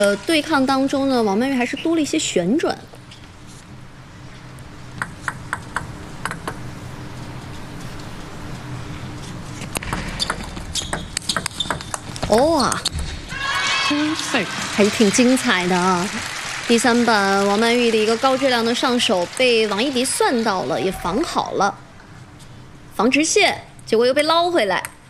对抗当中呢，王曼玉还是多了一些旋转。哇，还是挺精彩的啊！第3板王曼玉的一个高质量的上手被王艺迪算到了，也防好了，防直线，结果又被捞回来。